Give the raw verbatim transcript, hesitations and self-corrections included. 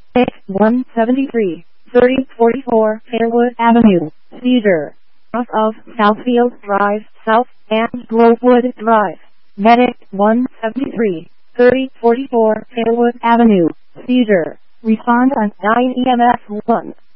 one seventy-three, thirty forty-four Fairwood Avenue, Cedar, off of Southfield Drive South and Glowood Drive. Medic one seventy-three, thirty forty-four Fairwood Avenue, Cedar. Respond on nine E M S one.